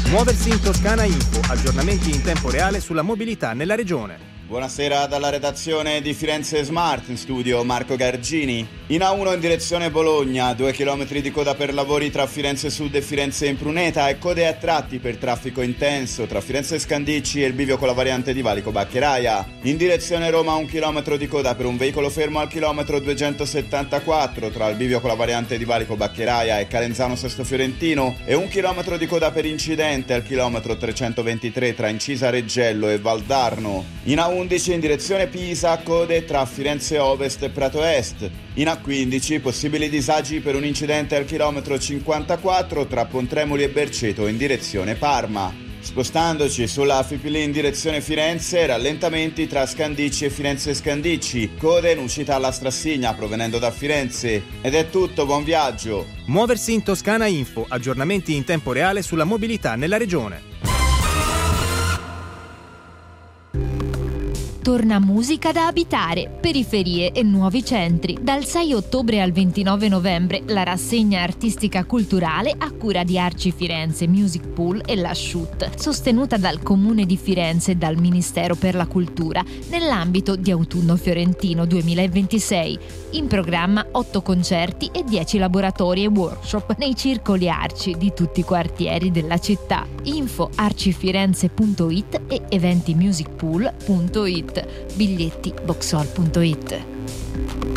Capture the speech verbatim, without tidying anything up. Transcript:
Muoversi in Toscana Info, aggiornamenti in tempo reale sulla mobilità nella regione. Buonasera dalla redazione di Firenze Smart, in studio Marco Gargini. In A uno in direzione Bologna, due chilometri di coda per lavori tra Firenze Sud e Firenze Impruneta e code a tratti per traffico intenso tra Firenze Scandicci e il bivio con la variante di Valico Baccheraia. In direzione Roma un chilometro di coda per un veicolo fermo al chilometro duecentosettantaquattro tra il bivio con la variante di Valico Baccheraia e Calenzano Sesto Fiorentino e un chilometro di coda per incidente al chilometro trecentoventitré tra Incisa Reggello e Valdarno. In A undici in direzione Pisa, code tra Firenze Ovest e Prato Est. In A quindici possibili disagi per un incidente al chilometro cinquantaquattro tra Pontremoli e Berceto in direzione Parma. Spostandoci sulla Fipili in direzione Firenze, rallentamenti tra Scandicci e Firenze Scandicci, code in uscita alla Strassigna provenendo da Firenze. Ed è tutto, buon viaggio! Muoversi in Toscana Info, aggiornamenti in tempo reale sulla mobilità nella regione. Torna musica da abitare, periferie e nuovi centri. Dal sei ottobre al ventinove novembre la rassegna artistica culturale a cura di Arci Firenze Music Pool e la Shoot, sostenuta dal Comune di Firenze e dal Ministero per la Cultura nell'ambito di Autunno Fiorentino duemilaventisei. In programma otto concerti e dieci laboratori e workshop nei circoli Arci di tutti i quartieri della città. Info arcifirenze punto it e eventimusicpool punto it. Biglietti boxhall punto it.